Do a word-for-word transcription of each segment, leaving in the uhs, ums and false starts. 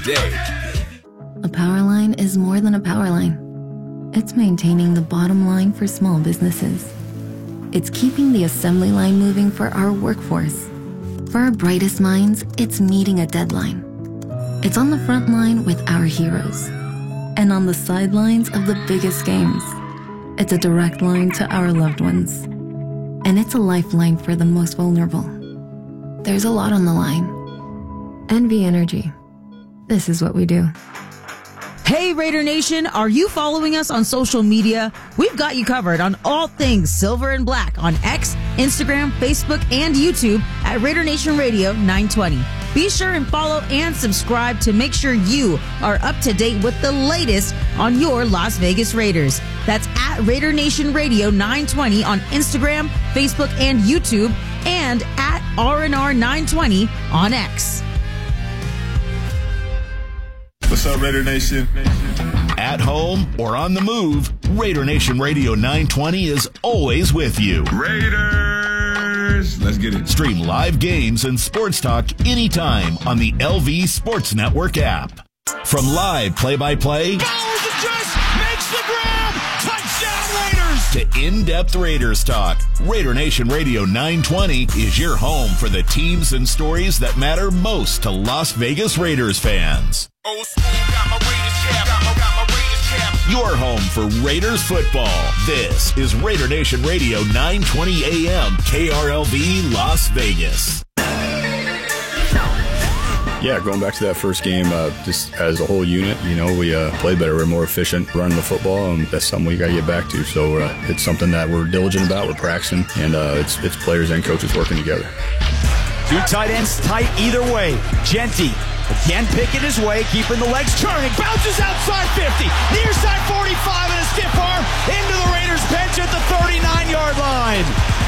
Day. A power line is more than a power line. It's maintaining the bottom line for small businesses. It's keeping the assembly line moving for our workforce. For our brightest minds, it's meeting a deadline. It's on the front line with our heroes. And on the sidelines of the biggest games. It's a direct line to our loved ones. And it's a lifeline for the most vulnerable. There's a lot on the line. N V Energy. This is what we do. Hey Raider Nation, are you following us on social media? We've got you covered on all things Silver and Black on X, Instagram, Facebook, and YouTube at Raider Nation Radio nine twenty. Be sure and follow and subscribe to make sure you are up to date with the latest on your Las Vegas Raiders. That's at Raider Nation Radio nine twenty on Instagram, Facebook, and YouTube, and at R N R nine twenty on X. What's up, Raider Nation? At home or on the move, Raider Nation Radio nine twenty is always with you. Raiders! Let's get it. Stream live games and sports talk anytime on the L V Sports Network app. From live play-by-play follows the just, makes the grab, touchdown Raiders! to in-depth Raiders talk, Raider Nation Radio nine twenty is your home for the teams and stories that matter most to Las Vegas Raiders fans. Old school, got my Raiders cap, got my, got my Raiders cap. Your home for Raiders football. This is Raider Nation Radio nine twenty A M K R L V Las Vegas. Yeah, going back to that first game, uh, just as a whole unit, you know, we uh, played better. We're more efficient running the football, and that's something we got to get back to. So uh, it's something that we're diligent about. We're practicing, and uh, it's it's players and coaches working together. Two tight ends tight either way. Genty again picking his way, keeping the legs turning, bounces outside fifty, near side forty-five, and a stiff arm into the Raiders bench at the thirty-nine-yard line.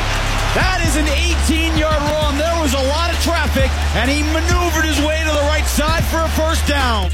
That is an eighteen-yard run. There was a lot of traffic, and he maneuvered his way to the right side for a first down.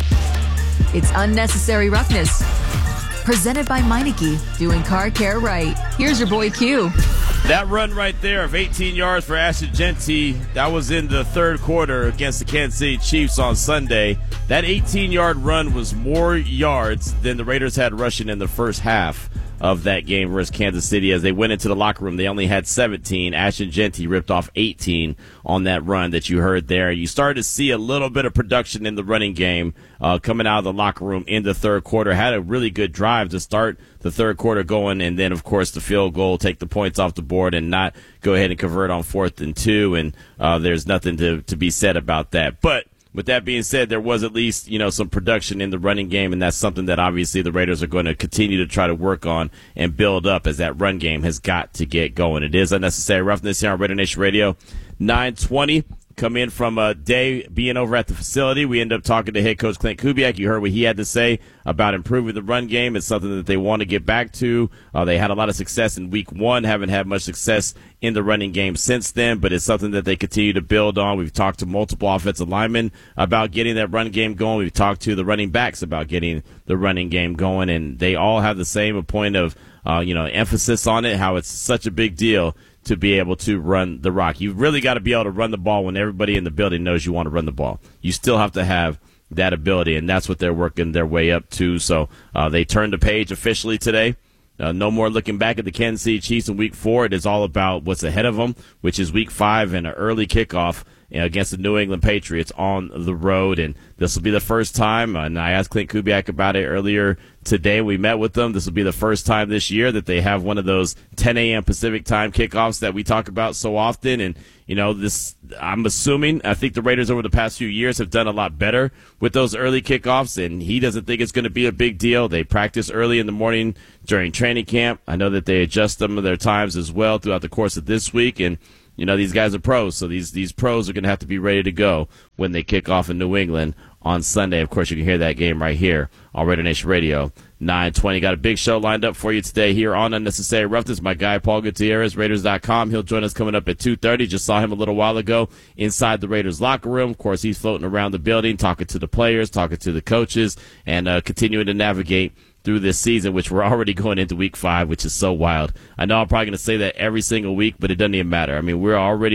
It's Unnecessary Roughness. Presented by Meineke, doing car care right. Here's your boy Q. That run right there of eighteen yards for Ashton Genty, that was in the third quarter against the Kansas City Chiefs on Sunday. That eighteen-yard run was more yards than the Raiders had rushing in the first half of that game versus Kansas City. As they went into the locker room, they only had seventeen. Ashton Genty ripped off eighteen on that run that you heard there. You started to see a little bit of production in the running game uh, coming out of the locker room in the third quarter. Had a really good drive to start the third quarter going, and then, of course, the field goal, take the points off the board and not go ahead and convert on fourth and two, and uh, there's nothing to, to be said about that. But with that being said, there was at least, you know, some production in the running game, and that's something that obviously the Raiders are going to continue to try to work on and build up, as that run game has got to get going. It is Unnecessary Roughness here on Raider Nation Radio nine twenty. Come in from a day being over at the facility. We end up talking to head coach Clint Kubiak. You heard what he had to say about improving the run game. It's something that they want to get back to. Uh, they had a lot of success in week one, haven't had much success in the running game since then, but it's something that they continue to build on. We've talked to multiple offensive linemen about getting that run game going. We've talked to the running backs about getting the running game going, and they all have the same point of, uh, you know, emphasis on it, how it's such a big deal to be able to run the rock. You've really got to be able to run the ball when everybody in the building knows you want to run the ball. You still have to have that ability, and that's what they're working their way up to. So uh, they turned the page officially today. Uh, no more looking back at the Kansas City Chiefs in week four. It is all about what's ahead of them, which is week five and an early kickoff against the New England Patriots on the road. And this will be the first time, and I asked Clint Kubiak about it earlier today. We met with them. This will be the first time this year that they have one of those ten a.m. Pacific time kickoffs that we talk about so often. And, you know, this, I'm assuming, I think the Raiders over the past few years have done a lot better with those early kickoffs, and he doesn't think it's going to be a big deal. They practice early in the morning during training camp. I know that they adjust some of their times as well throughout the course of this week, and you know, these guys are pros, so these these pros are going to have to be ready to go when they kick off in New England on Sunday. Of course, you can hear that game right here on Raider Nation Radio nine twenty. Got a big show lined up for you today here on Unnecessary Roughness. My guy, Paul Gutierrez, Raiders dot com. He'll join us coming up at two thirty. Just saw him a little while ago inside the Raiders locker room. Of course, he's floating around the building, talking to the players, talking to the coaches, and uh, continuing to navigate through this season, which we're already going into week five, which is so wild. I know I'm probably going to say that every single week, but it doesn't even matter. I mean, we're already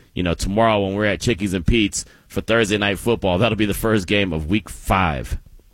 you know, tomorrow when we're at Chickies and Pete's for Thursday Night Football, that'll be the first game of week five.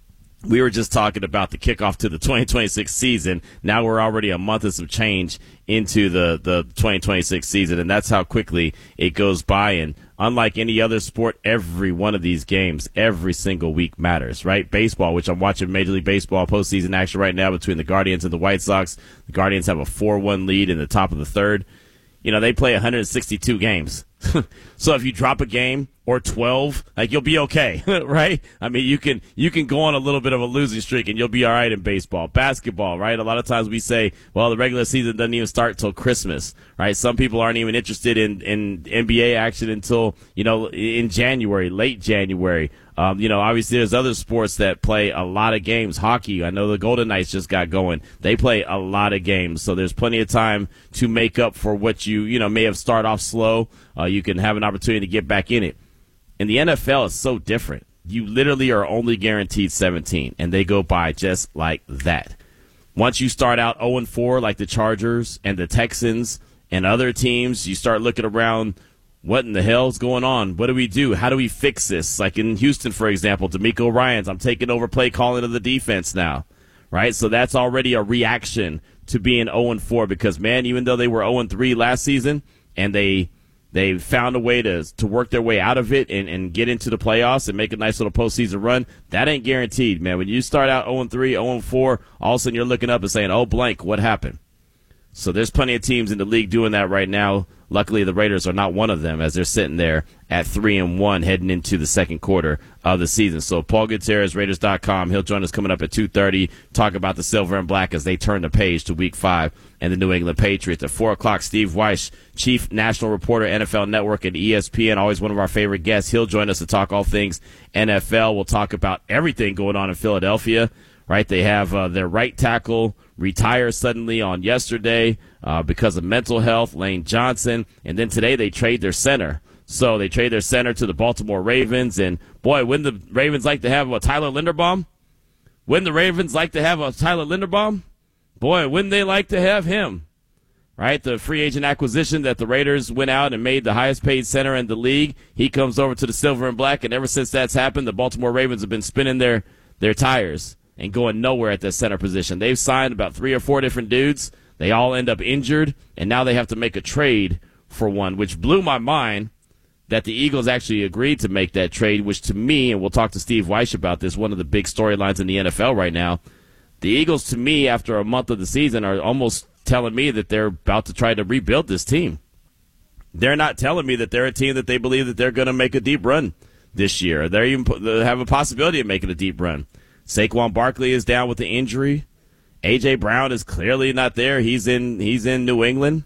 We were just talking about the kickoff to the twenty twenty-six season. Now we're already a month and some change into the, the twenty twenty-six season, and that's how quickly it goes by. And unlike any other sport, every one of these games, every single week matters, right? Baseball, which I'm watching Major League Baseball postseason action right now between the Guardians and the White Sox. The Guardians have a four one lead in the top of the third. You know, they play one hundred sixty-two games. So if you drop a game or twelve, like, you'll be okay, right? I mean, you can you can go on a little bit of a losing streak and you'll be all right in baseball. Basketball, right? A lot of times we say, well, the regular season doesn't even start till Christmas, right? Some people aren't even interested in, in N B A action until, you know, in January, late January. Um, you know, obviously there's other sports that play a lot of games. Hockey, I know the Golden Knights just got going. They play a lot of games, so there's plenty of time to make up for what you, you know, may have started off slow. Uh, you can have an opportunity to get back in it. In the N F L, it's so different. You literally are only guaranteed seventeen, and they go by just like that. Once you start out oh and four like the Chargers and the Texans and other teams, you start looking around, what in the hell's going on? What do we do? How do we fix this? Like in Houston, for example, D'Amico Ryans, I'm taking over play calling of the defense now, right? So that's already a reaction to being oh and four because, man, even though they were oh and three last season and they they found a way to to work their way out of it and, and get into the playoffs and make a nice little postseason run, that ain't guaranteed, man. When you start out oh and three, oh and four, all of a sudden you're looking up and saying, oh, blank, what happened? So there's plenty of teams in the league doing that right now. Luckily, the Raiders are not one of them as they're sitting there at three and one heading into the second quarter of the season. So Paul Gutierrez, Raiders dot com, he'll join us coming up at two thirty, talk about the Silver and Black as they turn the page to week five and the New England Patriots. At four o'clock, Steve Weiss, Chief National Reporter, N F L Network and E S P N, always one of our favorite guests. He'll join us to talk all things N F L. We'll talk about everything going on in Philadelphia, right? They have uh, their right tackle retire suddenly on yesterday uh, because of mental health, Lane Johnson. And then today they trade their center. So they trade their center to the Baltimore Ravens. And, boy, wouldn't the Ravens like to have a Tyler Linderbaum? Wouldn't the Ravens like to have a Tyler Linderbaum? Boy, wouldn't they like to have him? Right? The free agent acquisition that the Raiders went out and made the highest paid center in the league. He comes over to the Silver and Black. And ever since that's happened, the Baltimore Ravens have been spinning their, their tires and going nowhere at that center position. They've signed about three or four different dudes. They all end up injured, and now they have to make a trade for one, which blew my mind that the Eagles actually agreed to make that trade, which to me, and we'll talk to Steve Weiss about this, one of the big storylines in the N F L right now. The Eagles, to me, after a month of the season, are almost telling me that they're about to try to rebuild this team. They're not telling me that they're a team that they believe that they're going to make a deep run this year. They even they have a possibility of making a deep run. Saquon Barkley is down with the injury. A J. Brown is clearly not there. He's in he's in New England.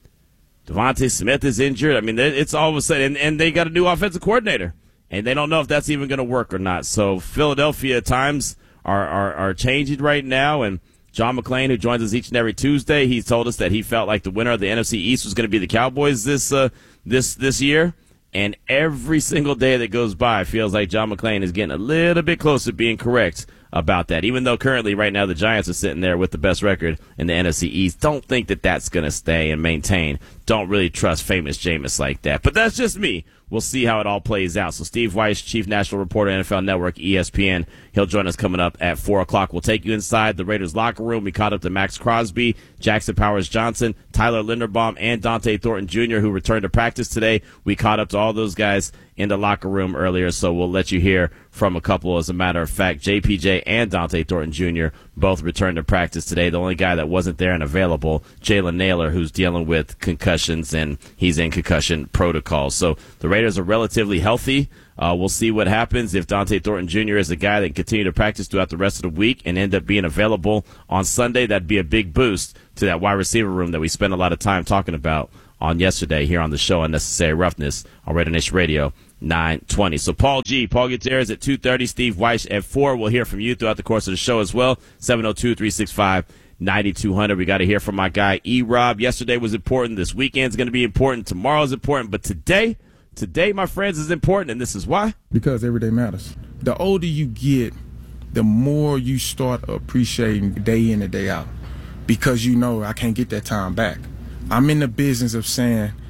Devontae Smith is injured. I mean, it's all of a sudden, and, and they got a new offensive coordinator, and they don't know if that's even going to work or not. So Philadelphia times are, are, are changing right now, and John McClain, who joins us each and every Tuesday, he told us that he felt like the winner of the N F C East was going to be the Cowboys this uh, this this year. And every single day that goes by feels like John McClain is getting a little bit closer to being correct about that, even though currently right now the Giants are sitting there with the best record in the N F C East. Don't think that that's going to stay and maintain. Don't really trust famous Jameis like that. But that's just me. We'll see how it all plays out. So Steve Weiss, Chief National Reporter, N F L Network, E S P N, he'll join us coming up at four o'clock. We'll take you inside the Raiders locker room. We caught up to Max Crosby, Jackson Powers-Johnson, Tyler Linderbaum, and Dante Thornton Junior, who returned to practice today. We caught up to all those guys in the locker room earlier, so we'll let you hear from a couple. As a matter of fact, J P J and Dante Thornton Junior both returned to practice today. The only guy that wasn't there and available, Jalen Naylor, who's dealing with concussions, and he's in concussion protocol. So the Raiders are relatively healthy. Uh, we'll see what happens if Dante Thornton Junior is a guy that can continue to practice throughout the rest of the week and end up being available on Sunday. That'd be a big boost to that wide receiver room that we spent a lot of time talking about on yesterday here on the show, Unnecessary Roughness, on Raider Nation Radio nine twenty. So Paul G, Paul Gutierrez at two thirty, Steve Weiss at four. We'll hear from you throughout the course of the show as well. seven oh two, three six five, nine two hundred. We got to hear from my guy E-Rob. Yesterday was important. This weekend's going to be important. Tomorrow's important. But today, today, my friends, is important, and this is why. Because every day matters. The older you get, the more you start appreciating day in and day out. Because you know I can't get that time back. I'm in the business of saying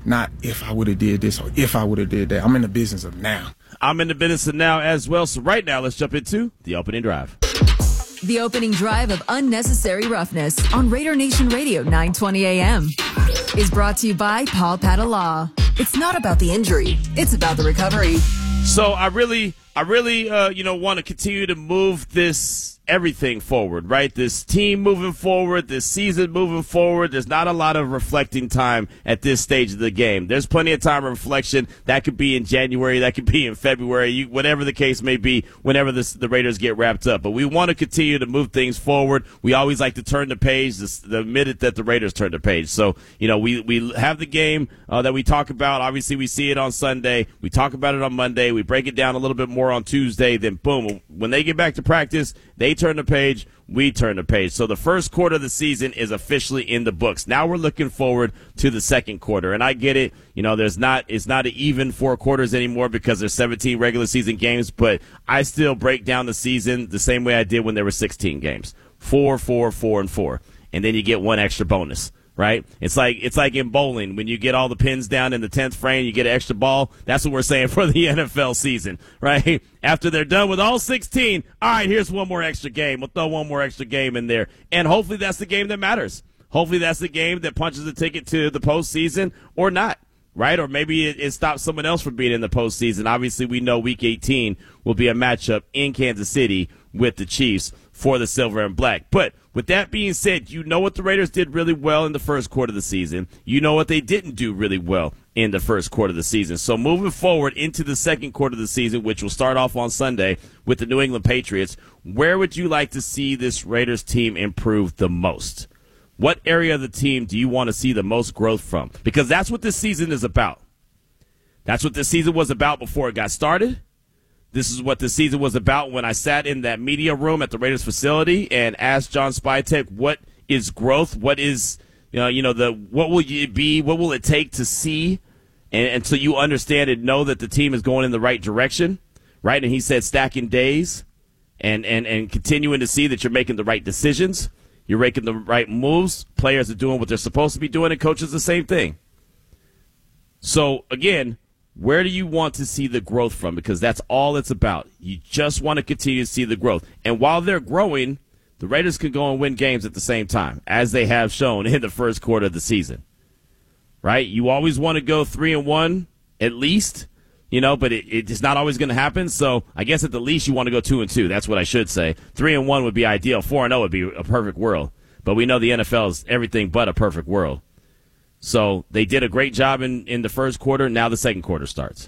not if I would have did this or if I would have did that. I'm in the business of now. I'm in the business of now as well. So right now, let's jump into the opening drive. The opening drive of Unnecessary Roughness on Raider Nation Radio nine twenty A M is brought to you by Paul Padala. It's not about the injury. It's about the recovery. So I really, I really, uh, you know, want to continue to move this everything forward, right? This team moving forward, this season moving forward. There's not a lot of reflecting time at this stage of the game. There's plenty of time of reflection. That could be in January. That could be in February. You, whatever the case may be, whenever this, the Raiders get wrapped up. But we want to continue to move things forward. We always like to turn the page the, the minute that the Raiders turn the page. So, you know, we, we have the game uh, that we talk about. Obviously, we see it on Sunday. We talk about it on Monday. We break it down a little bit more on Tuesday. Then, boom, when they get back to practice, they turn the page, we turn the page. So the first quarter of the season is officially in the books. Now we're looking forward to the second quarter. And I get it, you know, there's not it's not an even four quarters anymore because there's seventeen regular season games, but I still break down the season the same way I did when there were sixteen games. Four, four, four, and four. And then you get one extra bonus. Right? It's like it's like in bowling. When you get all the pins down in the tenth frame, you get an extra ball. That's what we're saying for the N F L season, right? After they're done with all sixteen, all right, here's one more extra game. We'll throw one more extra game in there. And hopefully that's the game that matters. Hopefully that's the game that punches the ticket to the postseason or not, right? Or maybe it, it stops someone else from being in the postseason. Obviously, we know Week eighteen will be a matchup in Kansas City with the Chiefs for the silver and black. But with that being said, you know what the Raiders did really well in the first quarter of the season. You know what they didn't do really well in the first quarter of the season. So moving forward into the second quarter of the season, which will start off on Sunday with the New England Patriots, where would you like to see this Raiders team improve the most? What area of the team do you want to see the most growth from? Because that's what this season is about. That's what this season was about before it got started. This is what the season was about when I sat in that media room at the Raiders facility and asked John Spytek, what is growth? What is, you know, you know, the, what will it be? What will it take to see? And until you understand and know that the team is going in the right direction, right? And he said stacking days and, and, and continuing to see that you're making the right decisions. You're making the right moves. Players are doing what they're supposed to be doing, and coaches the same thing. So, again, where do you want to see the growth from? Because that's all it's about. You just want to continue to see the growth. And while they're growing, the Raiders can go and win games at the same time, as they have shown in the first quarter of the season. Right? You always want to go three and one at least, you know, but it, it's not always going to happen. So I guess at the least you want to go two and two. That's what I should say. Three and one would be ideal. Four and zero would be a perfect world. But we know the N F L is everything but a perfect world. So they did a great job in, in the first quarter. Now the second quarter starts.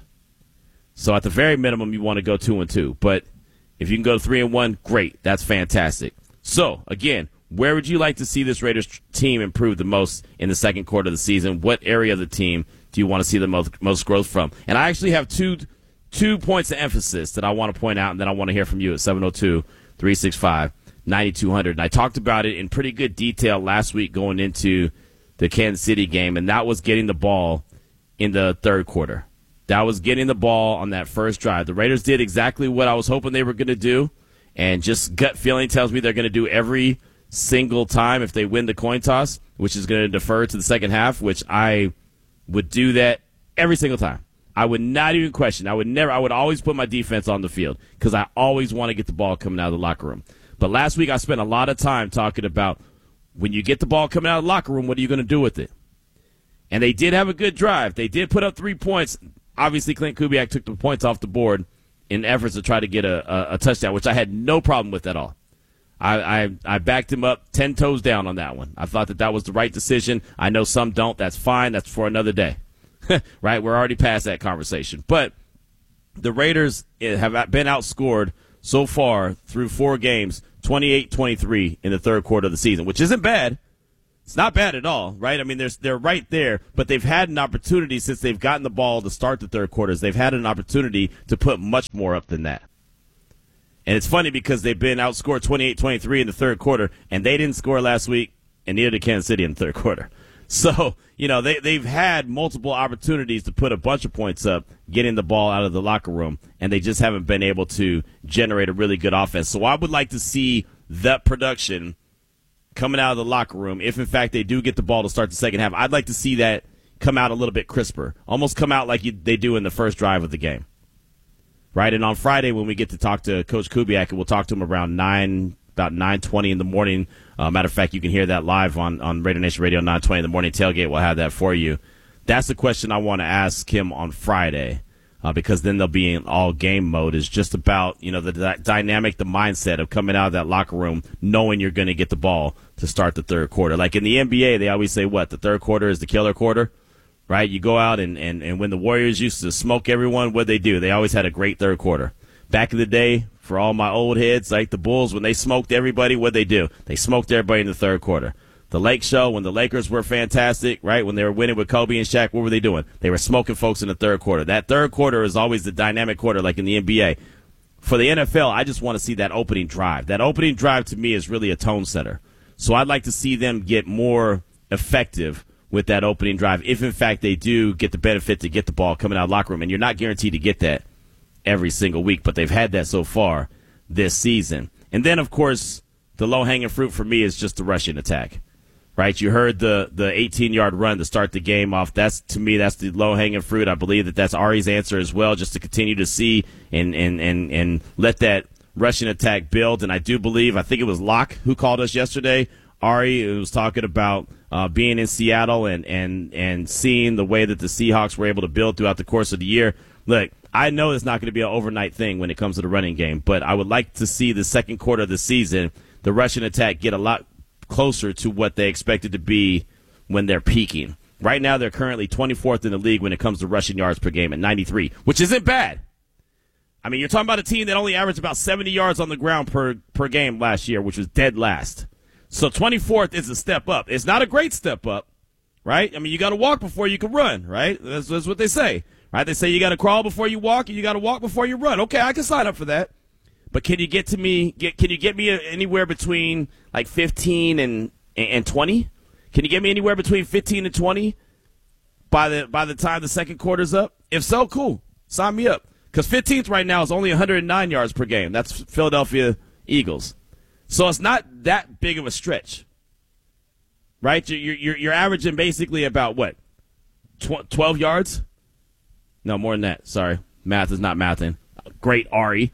So at the very minimum, you want to go two and two. But if you can go three and one, great. That's fantastic. So again, where would you like to see this Raiders team improve the most in the second quarter of the season? What area of the team do you want to see the most most growth from? And I actually have two two points of emphasis that I want to point out, and then I want to hear from you at seven oh two, three six five, nine two hundred. And I talked about it in pretty good detail last week going into the Kansas City game, and that was getting the ball in the third quarter. That was getting the ball on that first drive. The Raiders did exactly what I was hoping they were going to do, and just gut feeling tells me they're going to do every single time if they win the coin toss, which is going to defer to the second half, which I would do that every single time. I would not even question. I would never. I would always put my defense on the field because I always want to get the ball coming out of the locker room. But last week I spent a lot of time talking about when you get the ball coming out of the locker room, what are you going to do with it? And they did have a good drive. They did put up three points. Obviously, Clint Kubiak took the points off the board in efforts to try to get a, a, a touchdown, which I had no problem with at all. I, I, I backed him up ten toes down on that one. I thought that that was the right decision. I know some don't. That's fine. That's for another day. Right? We're already past that conversation. But the Raiders have been outscored so far through four games, twenty-eight twenty-three in the third quarter of the season, which isn't bad. It's not bad at all, right? I mean, they're, they're right there, but they've had an opportunity since they've gotten the ball to start the third quarters. They've had an opportunity to put much more up than that. And it's funny because they've been outscored twenty-eight twenty-three in the third quarter, and they didn't score last week, and neither did Kansas City in the third quarter. So, you know, they, they've had multiple opportunities to put a bunch of points up, getting the ball out of the locker room, and they just haven't been able to generate a really good offense. So I would like to see that production coming out of the locker room, if in fact they do get the ball to start the second half. I'd like to see that come out a little bit crisper, almost come out like you, they do in the first drive of the game. Right, and on Friday when we get to talk to Coach Kubiak, we'll talk to him around nine, about nine twenty in the morning. Uh, matter of fact, you can hear that live on, on Raider Nation Radio nine twenty in the morning. Tailgate will have that for you. That's the question I want to ask him on Friday, uh, because then they'll be in all game mode. Is just about, you know, the d- dynamic, the mindset of coming out of that locker room knowing you're going to get the ball to start the third quarter. Like in the N B A, they always say, what, the third quarter is the killer quarter? Right? You go out and, and, and when the Warriors used to smoke everyone, what'd they do? They always had a great third quarter. Back in the day, for all my old heads, like the Bulls, when they smoked everybody, what'd they do? They smoked everybody in the third quarter. The Lake Show, when the Lakers were fantastic, right, when they were winning with Kobe and Shaq, what were they doing? They were smoking folks in the third quarter. That third quarter is always the dynamic quarter, like in the N B A. For the N F L, I just want to see that opening drive. That opening drive, to me, is really a tone setter. So I'd like to see them get more effective with that opening drive, if in fact they do get the benefit to get the ball coming out of the locker room. And you're not guaranteed to get that every single week, but they've had that so far this season. And then, of course, the low-hanging fruit for me is just the rushing attack, right? You heard the the eighteen-yard run to start the game off. That's, to me, that's the low-hanging fruit. I believe that that's Ari's answer as well, just to continue to see and, and, and, and let that rushing attack build. And I do believe, I think it was Locke who called us yesterday, Ari, who was talking about uh, being in Seattle and, and, and seeing the way that the Seahawks were able to build throughout the course of the year. Look, I know it's not going to be an overnight thing when it comes to the running game, but I would like to see the second quarter of the season, the rushing attack, get a lot closer to what they expected to be when they're peaking. Right now, they're currently twenty-fourth in the league when it comes to rushing yards per game at ninety-three, which isn't bad. I mean, you're talking about a team that only averaged about seventy yards on the ground per, per game last year, which was dead last. So twenty-fourth is a step up. It's not a great step up, right? I mean, you got to walk before you can run, right? That's, that's what they say, right? They say you got to crawl before you walk, and you got to walk before you run. Okay, I can sign up for that. But can you get to me? Get, can you get me anywhere between like fifteen and and twenty? Can you get me anywhere between fifteen and twenty by the by the time the second quarter's up? If so, cool. Sign me up. Because fifteenth right now is only one hundred nine yards per game. That's Philadelphia Eagles. So it's not that big of a stretch, right? You're, you're, you're averaging basically about, what, twelve yards? No, more than that. Sorry. Math is not mathing. Great, Ari.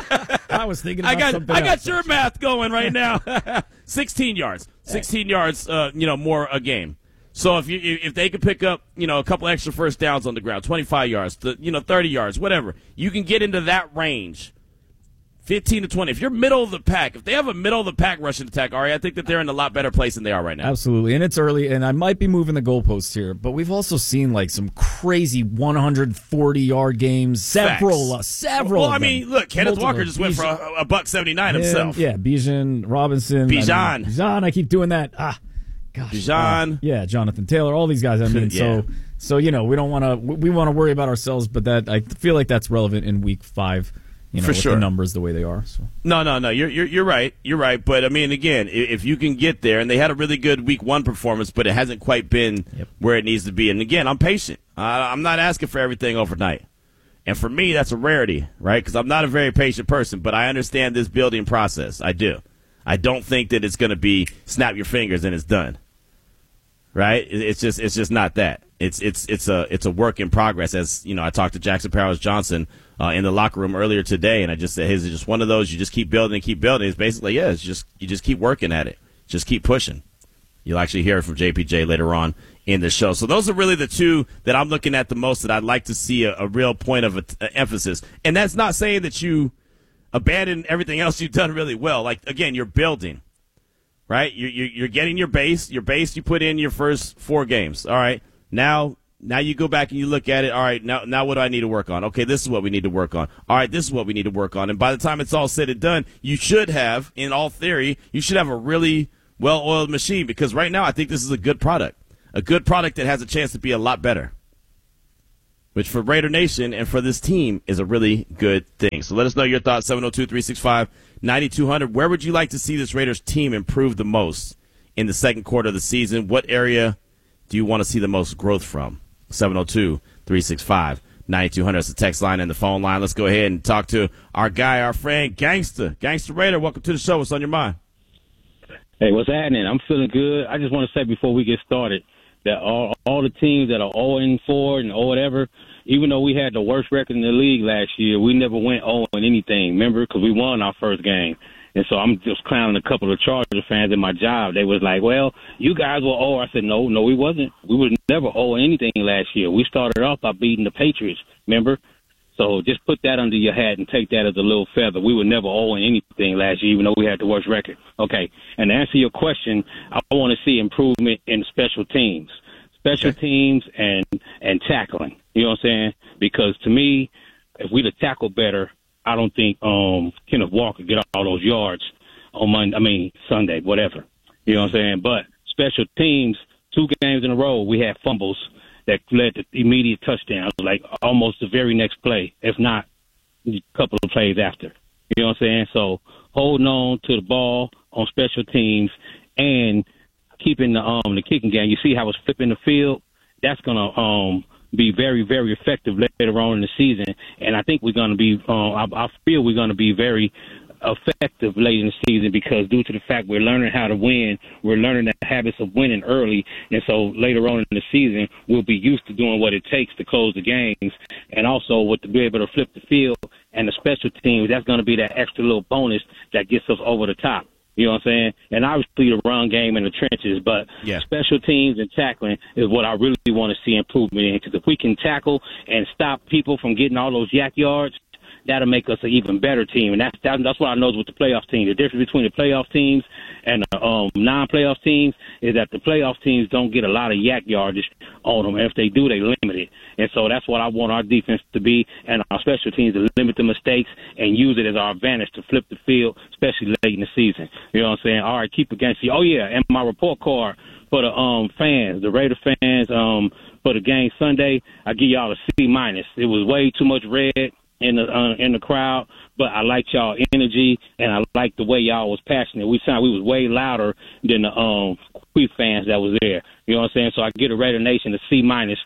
I was thinking about I got, something I got else. your math going right now. sixteen yards. sixteen yards, uh, you know, more a game. So if you if they could pick up, you know, a couple extra first downs on the ground, twenty-five yards, you know, thirty yards, whatever, you can get into that range. fifteen to twenty. If you're middle of the pack, if they have a middle of the pack rushing attack, Ari, I think that they're in a lot better place than they are right now. Absolutely. And it's early, and I might be moving the goalposts here, but we've also seen like some crazy one hundred forty yard games. Several, uh, several. Well, of I mean, them. look, Kenneth Multiple. Walker just went for a, a buck seventy-nine Him, himself. Yeah, Bijan Robinson. Bijan. I mean, Bijan, I keep doing that. Ah, gosh. Bijan. Uh, yeah, Jonathan Taylor, all these guys. I mean, Yeah. so, so you know, we don't want to, we want to worry about ourselves, but that, I feel like that's relevant in week five. You know, For with sure. the numbers the way they are. So. No, no, no. You're, you're you're right. You're right. But I mean, again, i- if you can get there, and they had a really good week one performance, but it hasn't quite been Yep. where it needs to be. And again, I'm patient. I, I'm not asking for everything overnight. And for me, that's a rarity, right? Because I'm not a very patient person, but I understand this building process. I do. I don't think that it's going to be snap your fingers and it's done. Right? It- It's just it's just not that. It's it's it's a it's a work in progress. As you know, I talked to Jackson Powers Johnson uh, in the locker room earlier today, and I just said, "Hey, is it just one of those? You just keep building and keep building." It's basically, yeah, it's just you just keep working at it, just keep pushing. You'll actually hear it from J P J later on in the show. So those are really the two that I'm looking at the most that I'd like to see a, a real point of a, a emphasis. And that's not saying that you abandon everything else you've done really well. Like again, you're building. Right, you're, you're you're getting your base. Your base you put in your first four games. All right, now now you go back and you look at it. All right, now now what do I need to work on? Okay, this is what we need to work on. All right, this is what we need to work on. And by the time it's all said and done, you should have, in all theory, you should have a really well-oiled machine. Because right now, I think this is a good product, a good product that has a chance to be a lot better. Which for Raider Nation and for this team is a really good thing. So let us know your thoughts, seven oh two, three six five, nine two zero zero. Where would you like to see this Raiders team improve the most in the second quarter of the season? What area do you want to see the most growth from? seven oh two, three six five, nine two zero zero. That's the text line and the phone line. Let's go ahead and talk to our guy, our friend, Gangster. Gangster Raider, welcome to the show. What's on your mind? Hey, what's happening? I'm feeling good. I just want to say before we get started, that all, all the teams that are oh and four and or whatever, even though we had the worst record in the league last year, we never went oh in anything, remember? Because we won our first game. And so I'm just clowning a couple of Chargers fans in my job. They was like, well, you guys were oh. I said, no, no, we wasn't. We was never oh in anything last year. We started off by beating the Patriots, remember? So just put that under your hat and take that as a little feather. We were never oh in anything last year, even though we had the worst record. Okay, and to answer your question, I want to see improvement in special teams. Special okay. teams and, and tackling, you know what I'm saying? Because to me, if we'd have tackled better, I don't think um, Kenneth Walker get all those yards on Monday, I mean, Sunday, whatever. You know what I'm saying? But special teams, two games in a row, we had fumbles that led to immediate touchdowns, like almost the very next play, if not a couple of plays after. You know what I'm saying? So holding on to the ball on special teams and keeping the um the kicking game. You see how it's flipping the field? That's going to um be very, very effective later on in the season. And I think we're going to be um, – I, I feel we're going to be very effective late in the season because due to the fact we're learning how to win, we're learning the habits of winning early. And so later on in the season, we'll be used to doing what it takes to close the games. And also with to be able to flip the field and the special teams, that's going to be that extra little bonus that gets us over the top. You know what I'm saying? And obviously the run game in the trenches, but yeah. special teams and tackling is what I really want to see improvement in. Because if we can tackle and stop people from getting all those yak yards, that'll make us an even better team. And that's that's, that's what I know is with the playoff team. The difference between the playoff teams and the um, non-playoff teams is that the playoff teams don't get a lot of yak yardage on them. And if they do, they limit it. And so that's what I want our defense to be and our special teams to limit the mistakes and use it as our advantage to flip the field, especially late in the season. You know what I'm saying? All right, keep against you. Oh, yeah, and my report card for the um fans, the Raider fans, um for the game Sunday, I give y'all a C minus. It was way too much red in the uh, in the crowd, but I liked y'all energy and I liked the way y'all was passionate. We sound we was way louder than the um Queef fans that was there. You know what I'm saying? So I get a Raider Nation a C minus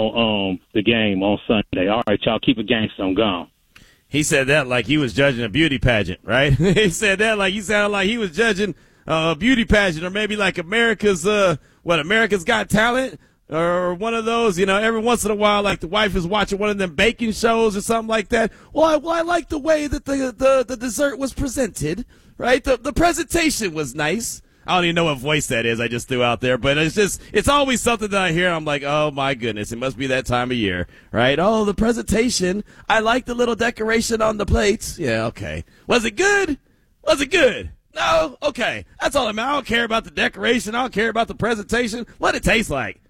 on um the game on Sunday. All right, y'all keep it gangster. I'm gone. He said that like he was judging a beauty pageant, right? He said that like he sounded like he was judging uh, a beauty pageant, or maybe like America's uh what America's Got Talent. Or one of those, you know, every once in a while, like the wife is watching one of them baking shows or something like that. Well, I, well, I like the way that the, the, the dessert was presented, right? The, the presentation was nice. I don't even know what voice that is I just threw out there, but it's just, it's always something that I hear and I'm like, oh my goodness, it must be that time of year, right? Oh, the presentation. I like the little decoration on the plates. Yeah, okay. Was it good? Was it good? No? Okay. That's all I mean. I don't care about the decoration. I don't care about the presentation. What it tastes like.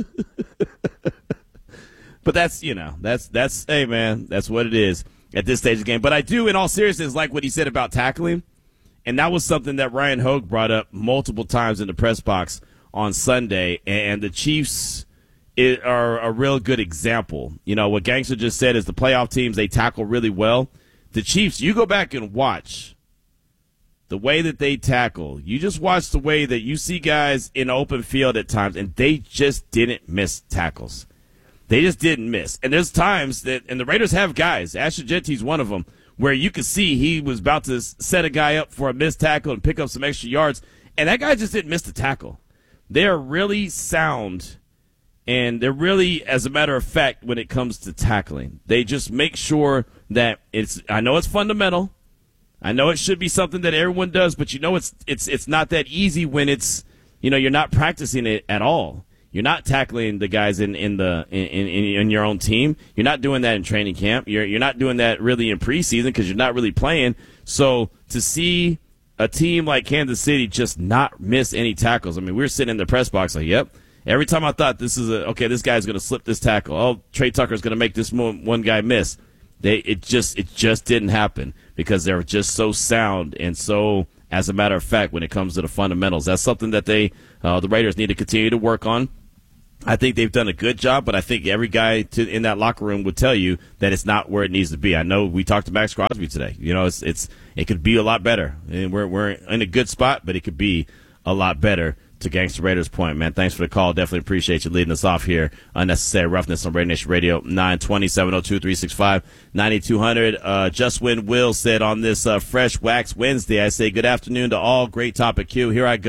But that's, you know, that's, that's, hey, man, that's what it is at this stage of the game. But I do, in all seriousness, like what he said about tackling. And that was something that Ryan Hogue brought up multiple times in the press box on Sunday. And the Chiefs are a real good example. You know, what Gangster just said is the playoff teams, they tackle really well. The Chiefs, you go back and watch the way that they tackle. You just watch the way that you see guys in open field at times, and they just didn't miss tackles. They just didn't miss. And there's times that, and the Raiders have guys, Ashton Genty's one of them, where you could see he was about to set a guy up for a missed tackle and pick up some extra yards, and that guy just didn't miss the tackle. They're really sound, and they're really, as a matter of fact, when it comes to tackling. They just make sure that it's, I know it's fundamental, I know it should be something that everyone does, but you know it's it's it's not that easy when it's, you know, you're not practicing it at all. You're not tackling the guys in, in the in, in, in your own team. You're not doing that in training camp. You're you're not doing that really in preseason because you're not really playing. So to see a team like Kansas City just not miss any tackles. I mean, we were sitting in the press box like, yep. Every time I thought this is a okay, this guy's going to slip this tackle. Oh, Trey Tucker's going to make this one, one guy miss. They it just it just didn't happen because they're just so sound and so, as a matter of fact, when it comes to the fundamentals, that's something that they uh, the Raiders need to continue to work on. I think they've done a good job, but I think every guy to, in that locker room would tell you that it's not where it needs to be. I know we talked to Max Crosby today. You know, it's it's it could be a lot better, and we're we're in a good spot, but it could be a lot better. To Gangster Raiders' point, man. Thanks for the call. Definitely appreciate you leading us off here. Unnecessary Roughness on Raider Nation Radio, nine twenty, seven oh two, three six five, nine two hundred. Uh, Just Win Will said on this uh, Fresh Wax Wednesday, I say good afternoon to all. Great topic, Q. Here I go.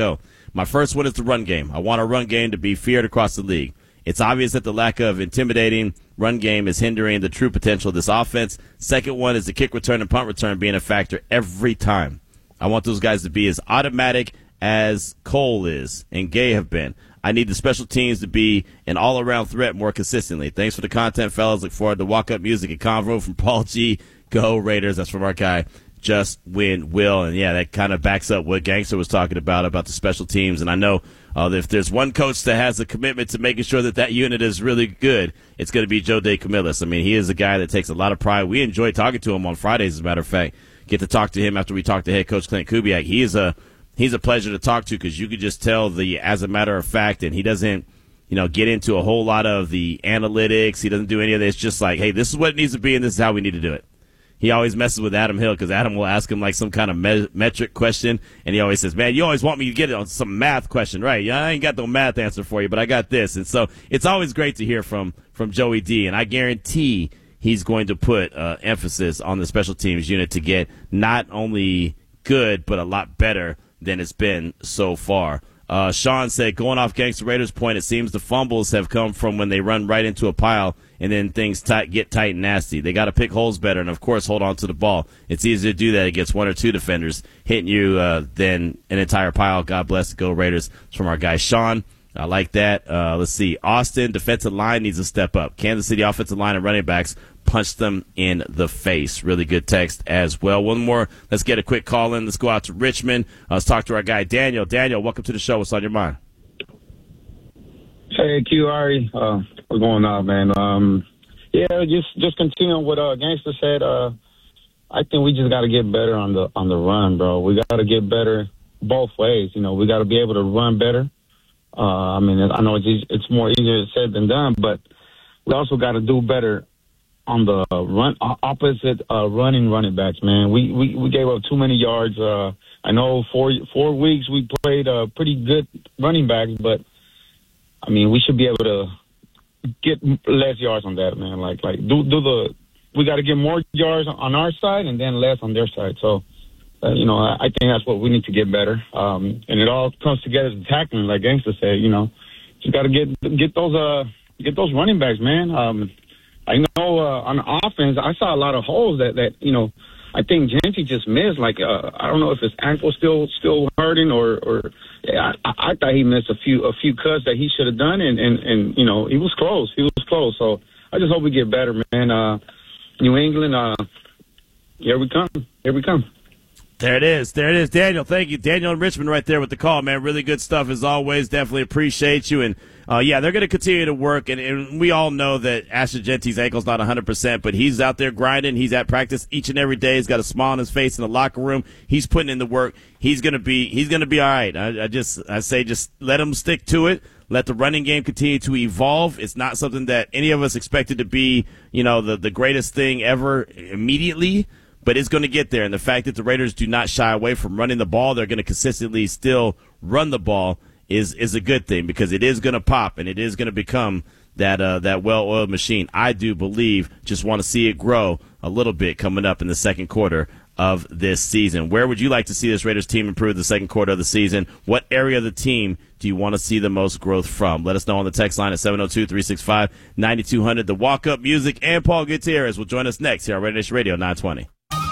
My first one is the run game. I want a run game to be feared across the league. It's obvious that the lack of intimidating run game is hindering the true potential of this offense. Second one is the kick return and punt return being a factor every time. I want those guys to be as automatic as Cole is and Gay have been. I need the special teams to be an all-around threat more consistently. Thanks for the content, fellas. Look forward to walk-up music and convo from Paul G. Go Raiders. That's from our guy, Just Win Will. And, yeah, that kind of backs up what Gangster was talking about, about the special teams. And I know uh, if there's one coach that has a commitment to making sure that that unit is really good, it's going to be Joe DeCamillis. I mean, he is a guy that takes a lot of pride. We enjoy talking to him on Fridays, as a matter of fact. Get to talk to him after we talk to head coach Clint Kubiak. He is a he's a pleasure to talk to because you could just tell the as a matter of fact, and he doesn't, you know, get into a whole lot of the analytics. He doesn't do any of this. Just like, hey, this is what it needs to be, and this is how we need to do it. He always messes with Adam Hill because Adam will ask him like some kind of me- metric question, and he always says, man, you always want me to get it on some math question, right? Yeah, I ain't got no math answer for you, but I got this. And so it's always great to hear from from Joey D, and I guarantee he's going to put uh, emphasis on the special teams unit to get not only good, but a lot better than it's been so far. Uh, Sean said, going off Gangster Raiders' point, it seems the fumbles have come from when they run right into a pile and then things tight, get tight and nasty. They got to pick holes better and, of course, hold on to the ball. It's easier to do that against one or two defenders hitting you uh, than an entire pile. God bless the Go Raiders. It's from our guy Sean. I like that. Uh, let's see. Austin, defensive line needs to step up. Kansas City offensive line and running backs punch them in the face. Really good text as well. One more. Let's get a quick call in. Let's go out to Richmond. Uh, let's talk to our guy, Daniel. Daniel, welcome to the show. What's on your mind? Hey, Q, Ari. Uh, what's going on, man? Um, yeah, just just continuing what uh, Gangster said. Uh, I think we just got to get better on the on the run, bro. We got to get better both ways. You know, we got to be able to run better. Uh, I mean, I know it's easy, it's more easier said than done, but we also got to do better on the run opposite uh, running running backs. Man, we, we we gave up too many yards. Uh, I know four four weeks we played uh, pretty good running backs, but I mean we should be able to get less yards on that, man. Like like do do the we got to get more yards on our side and then less on their side. So. Uh, you know, I, I think that's what we need to get better. Um, and it all comes together as tackling, like Gangster said. You know, just got to get get those uh get those running backs, man. Um, I know uh, on offense, I saw a lot of holes that that you know I think Genty just missed. Like uh, I don't know if his ankle still still hurting or or yeah, I, I thought he missed a few a few cuts that he should have done, and, and and you know he was close. He was close. So I just hope we get better, man. Uh, New England, uh, here we come. Here we come. There it is. There it is. Daniel, thank you. Daniel in Richmond right there with the call, man. Really good stuff as always. Definitely appreciate you. And, uh, yeah, they're going to continue to work. And, and we all know that Ashton Genty's ankle's not one hundred percent, but he's out there grinding. He's at practice each and every day. He's got a smile on his face in the locker room. He's putting in the work. He's going to be, he's going to be all right. I, I just, I say just let him stick to it. Let the running game continue to evolve. It's not something that any of us expected to be, you know, the, the greatest thing ever immediately. But it's going to get there, and the fact that the Raiders do not shy away from running the ball, they're going to consistently still run the ball, is is a good thing because it is going to pop and it is going to become that uh, that well-oiled machine. I do believe, just want to see it grow a little bit coming up in the second quarter of this season. Where would you like to see this Raiders team improve the second quarter of the season? What area of the team do you want to see the most growth from? Let us know on the text line at seven oh two, three six five, nine two hundred. The walk-up music and Paul Gutierrez will join us next here on Raider Nation Radio nine twenty.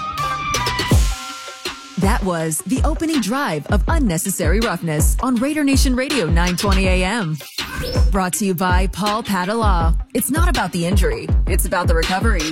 That was the opening drive of Unnecessary Roughness on Raider Nation Radio nine twenty A M. Brought to you by Paul Padalaw. It's not about the injury, it's about the recovery.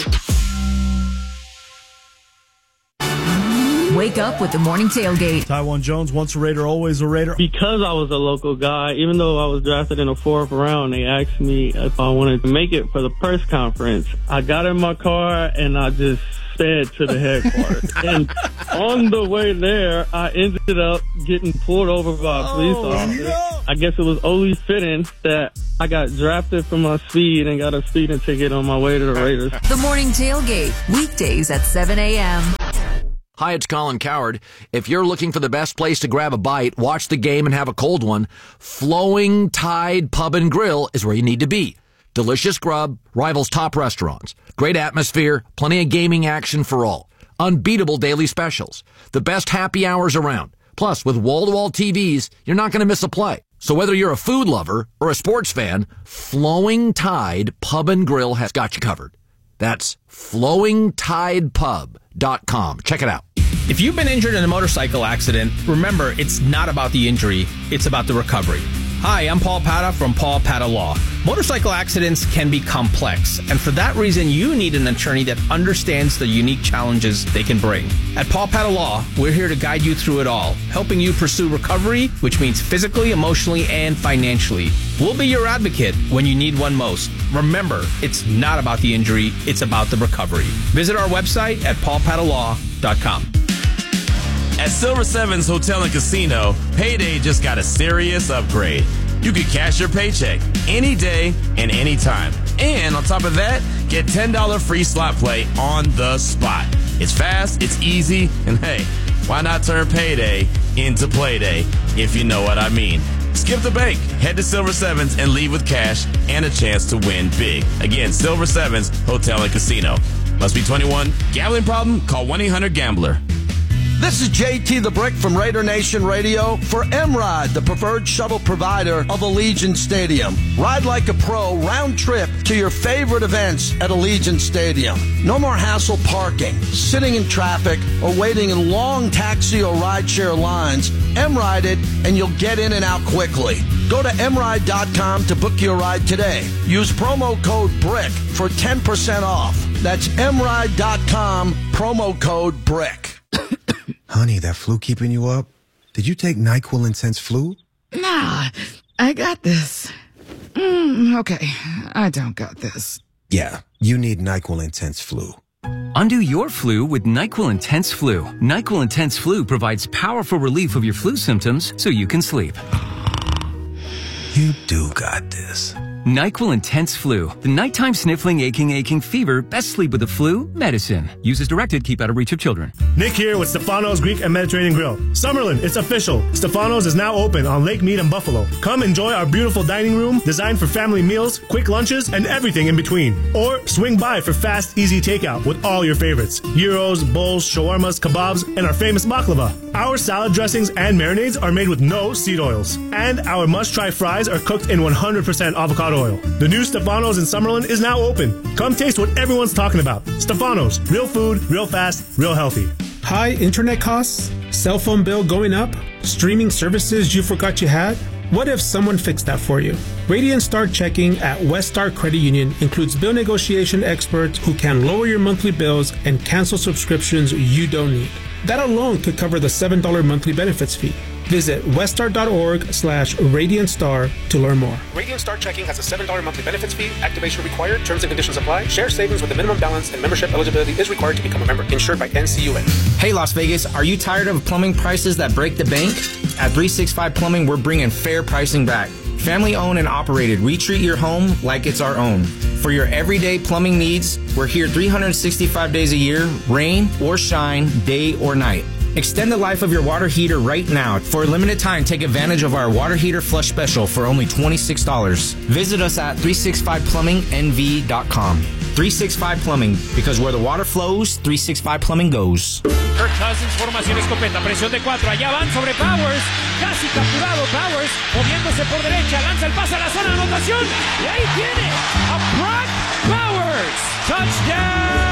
Wake up with the morning tailgate. Tywan Jones, once a Raider, always a Raider. Because I was a local guy, even though I was drafted in the fourth round, they asked me if I wanted to make it for the press conference. I got in my car and I just sped to the headquarters. And on the way there, I ended up getting pulled over by a police oh, officer. No. I guess it was only fitting that I got drafted for my speed and got a speeding ticket on my way to the Raiders. The morning tailgate, weekdays at seven a.m. Hi, it's Colin Coward. If you're looking for the best place to grab a bite, watch the game, and have a cold one, Flowing Tide Pub and Grill is where you need to be. Delicious grub, rivals top restaurants, great atmosphere, plenty of gaming action for all, unbeatable daily specials, the best happy hours around, Plus, with wall-to-wall T Vs, you're not going to miss a play. So whether you're a food lover or a sports fan, Flowing Tide Pub and Grill has got you covered. That's flowing tide pub dot com. Check it out. If you've been injured in a motorcycle accident, remember, it's not about the injury, it's about the recovery. Hi, I'm Paul Pata from Paul Pata Law. Motorcycle accidents can be complex, and for that reason, you need an attorney that understands the unique challenges they can bring. At Paul Pata Law, we're here to guide you through it all, helping you pursue recovery, which means physically, emotionally, and financially. We'll be your advocate when you need one most. Remember, it's not about the injury, it's about the recovery. Visit our website at paul pata law dot com. At Silver Sevens Hotel and Casino, Payday just got a serious upgrade. You can cash your paycheck any day and any time. And on top of that, get ten dollars free slot play on the spot. It's fast, it's easy, and hey, why not turn Payday into Playday, if you know what I mean. Skip the bank, head to Silver Sevens and leave with cash and a chance to win big. Again, Silver Sevens Hotel and Casino. Must be twenty-one. Gambling problem? Call one eight hundred gambler. This is J T the Brick from Raider Nation Radio for M-Ride, the preferred shuttle provider of Allegiant Stadium. Ride like a pro, round trip to your favorite events at Allegiant Stadium. No more hassle parking, sitting in traffic, or waiting in long taxi or rideshare lines. M-Ride it, and you'll get in and out quickly. Go to M ride dot com to book your ride today. Use promo code BRICK for ten percent off. That's M ride dot com, promo code BRICK. Honey, that flu keeping you up? Did you take NyQuil Intense Flu? Nah, I got this. Mm, okay, I don't got this. Yeah, you need NyQuil Intense Flu. Undo your flu with NyQuil Intense Flu. NyQuil Intense Flu provides powerful relief of your flu symptoms so you can sleep. You do got this. NyQuil Intense Flu. The nighttime sniffling, aching, aching fever. Best sleep with the flu medicine. Use as directed. Keep out of reach of children. Nick here with Stefano's Greek and Mediterranean Grill. Summerlin, it's official. Stefano's is now open on Lake Mead and Buffalo. Come enjoy our beautiful dining room designed for family meals, quick lunches, and everything in between. Or swing by for fast, easy takeout with all your favorites. Gyros, bowls, shawarmas, kebabs, and our famous baklava. Our salad dressings and marinades are made with no seed oils. And our must-try fries are cooked in one hundred percent avocado oil. The new Stefano's in Summerlin is now open. Come taste what everyone's talking about. Stefano's, real food, real fast, real healthy. High internet costs? Cell phone bill going up? Streaming services you forgot you had? What if someone fixed that for you? Radiant Star Checking at West Star Credit Union includes bill negotiation experts who can lower your monthly bills and cancel subscriptions you don't need. That alone could cover the seven dollars monthly benefits fee. Visit weststar.org slash Radiant Star to learn more. Radiant Star Checking has a seven dollars monthly benefits fee. Activation required. Terms and conditions apply. Share savings with a minimum balance and membership eligibility is required to become a member. Insured by N C U A. Hey, Las Vegas, are you tired of plumbing prices that break the bank? At three sixty-five Plumbing, we're bringing fair pricing back. Family owned and operated, we treat your home like it's our own. For your everyday plumbing needs, we're here three hundred sixty-five days a year, rain or shine, day or night. Extend the life of your water heater right now. For a limited time, take advantage of our water heater flush special for only twenty-six dollars. Visit us at three sixty-five plumbing N V dot com. three sixty-five Plumbing, because where the water flows, three sixty-five Plumbing goes. Kirk Cousins, formación escopeta, presión de cuatro, allá van sobre Powers, casi capturado Powers, moviéndose por derecha, lanza el pase a la zona de anotación, y ahí tiene a Brock Powers. Touchdown!